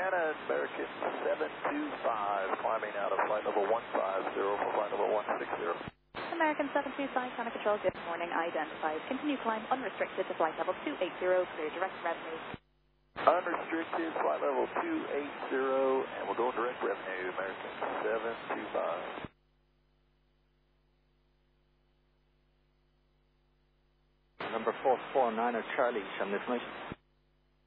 Louisiana, American 725, climbing out of flight level 150 for flight level 160. American 725, Connor Control, good morning, identified. Continue climb unrestricted to flight level 280, clear direct revenue. Unrestricted, flight level 280, and we'll go direct revenue, American 725. Number 449 Charlie, some information.